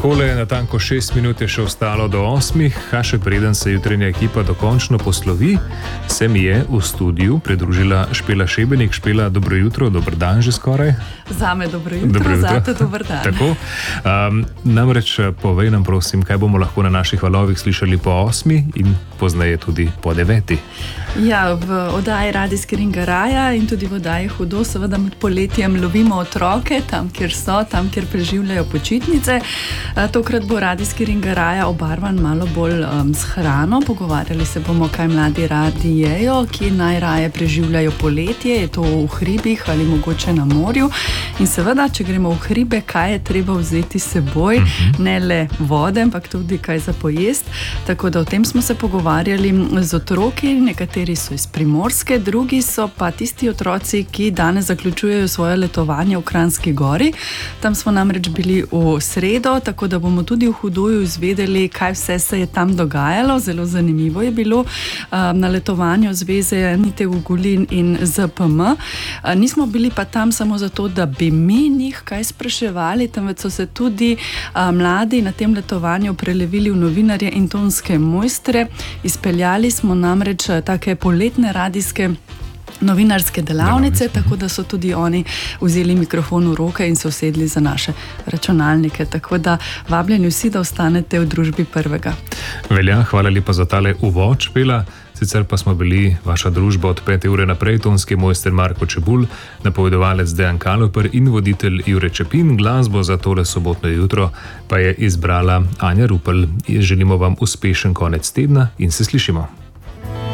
Takole, natanko 6 minut je še ostalo do 8, a še preden se jutrenja ekipa dokončno poslovi, se mi je v studiu pridružila Špela Šebenik. Špela, dobro jutro, dober dan že skoraj. Zame dobro jutro, zate dober dan. Tako, namreč povej nam prosim, kaj bomo lahko na naših valovih slišali po 8 in pozneje tudi po 9. Ja, v oddaji Radijski Ringaraja in tudi v oddaji Hudo seveda med poletjem lovimo otroke, tam kjer so, tam kjer preživljajo počitnice. Tokrat bo Radijski Ringaraja obarvan malo bolj s hrano. Pogovarjali se bomo, kaj mladi radi jejo, ki najraje preživljajo poletje, je to v hribih ali mogoče na morju. In seveda, če gremo v hribe, kaj je treba vzeti s seboj, ne le vode, ampak tudi kaj za pojest. Tako da o tem smo se pogovarjali z otroki, nekateri so iz Primorske, drugi so pa tisti otroci, ki danes zaključujejo svoje letovanje v Kranjski Gori. Tam smo namreč bili v sredo, tako da bomo tudi v Hudoju izvedeli, kaj vse se je tam dogajalo. Zelo zanimivo je bilo na letovanju Zveze Anite Ugolin in ZPM. Nismo bili pa tam samo zato, da bi mi njih kaj spraševali, temveč so se tudi mladi na tem letovanju prelevili v novinarje in tonske mojstre. Izpeljali smo namreč take poletne radijske novinarske delavnice, tako da so tudi oni vzeli mikrofon v roke in se usedli za naše računalnike. Tako da vabljeni vsi, da ostanete v družbi prvega. Velja, hvala lepa za tale uvod, Špela. Sicer pa smo bili vaša družba od 5 ure naprej, tonski mojster Marko Čebulj, napovedovalec Dejan Kaloper in voditelj Jure Čepin. Glasbo za tole sobotno jutro pa je izbrala Anja Rupel. Želimo vam uspešen konec tedna in se slišimo.